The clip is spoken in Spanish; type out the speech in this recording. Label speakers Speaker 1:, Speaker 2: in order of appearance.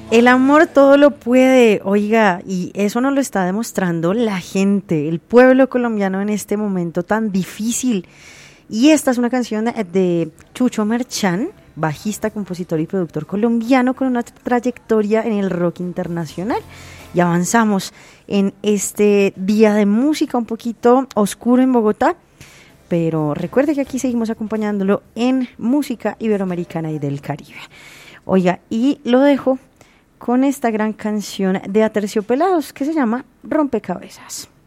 Speaker 1: El amor todo lo puede, oiga, y eso nos lo está demostrando la gente, el pueblo colombiano en este momento tan difícil. Y esta es una canción de Chucho Merchán, bajista, compositor y productor colombiano con una trayectoria en el rock internacional. Y avanzamos en este día de música un poquito oscuro en Bogotá, pero recuerde que aquí seguimos acompañándolo en música iberoamericana y del Caribe. Oiga, y lo dejo con esta gran canción de Aterciopelados que se llama Rompecabezas.